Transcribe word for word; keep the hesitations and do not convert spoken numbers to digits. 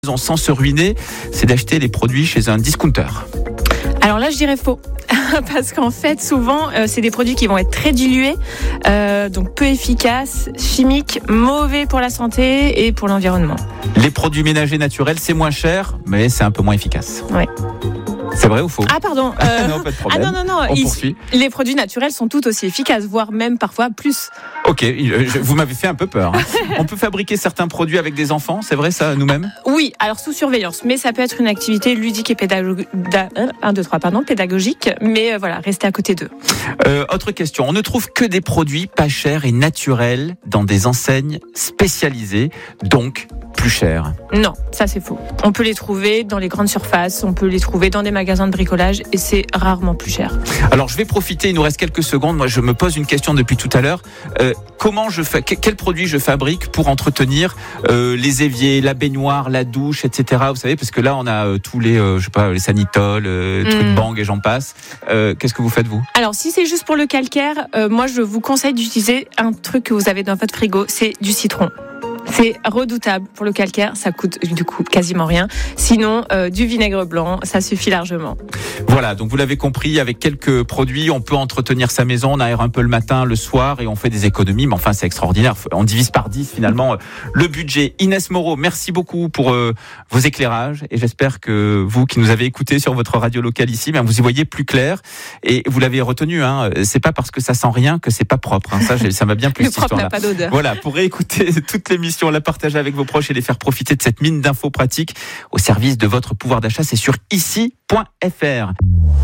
Sans se ruiner, c'est d'acheter les produits chez un discounter. Alors là, je dirais faux. Parce qu'en fait, souvent, euh, c'est des produits qui vont être très dilués, euh, donc peu efficaces, chimiques, mauvais pour la santé et pour l'environnement. Les produits ménagers naturels, c'est moins cher, mais c'est un peu moins efficace. Ouais. C'est vrai ou faux? Ah pardon. Euh... Non, pas de problème. Ah non, non, non. On Ils... poursuit. Les produits naturels sont tout aussi efficaces, voire même parfois plus. Ok, je, vous m'avez fait un peu peur. Hein. On peut fabriquer certains produits avec des enfants, c'est vrai ça, nous-mêmes? Oui, alors sous surveillance, mais ça peut être une activité ludique et pédagogique, un, deux, trois, pardon, pédagogique, mais euh, voilà, restez à côté d'eux. Euh, autre question, on ne trouve que des produits pas chers et naturels dans des enseignes spécialisées, donc plus chers. Non, ça c'est faux. On peut les trouver dans les grandes surfaces, on peut les trouver dans des magasins de bricolage et c'est rarement plus cher. Alors je vais profiter, il nous reste quelques secondes. Moi je me pose une question depuis tout à l'heure. Euh, comment je fais, quel produit je fabrique pour entretenir euh, les éviers, la baignoire, la douche, et cetera. Vous savez, parce que là on a euh, tous les, euh, je sais pas, les Sanitol, euh, trucs Mm. Bang et j'en passe. Euh, qu'est-ce que vous faites vous? Alors si c'est juste pour le calcaire, euh, moi je vous conseille d'utiliser un truc que vous avez dans votre frigo, c'est du citron. C'est redoutable pour le calcaire, ça coûte du coup quasiment rien. Sinon, euh, du vinaigre blanc, ça suffit largement. Voilà, donc vous l'avez compris, avec quelques produits, on peut entretenir sa maison, on aère un peu le matin, le soir, et on fait des économies. Mais enfin, c'est extraordinaire. On divise par dix finalement le budget. Inès Moreau, merci beaucoup pour euh, vos éclairages, et j'espère que vous qui nous avez écoutés sur votre radio locale ici, ben, vous y voyez plus clair. Et vous l'avez retenu, hein, c'est pas parce que ça sent rien que c'est pas propre. Hein. Ça, ça m'a bien plu. Le propre n'a pas d'odeur. Voilà, pour réécouter toute l'émission, la partager avec vos proches et les faire profiter de cette mine d'infos pratiques au service de votre pouvoir d'achat, c'est sur ici point f r.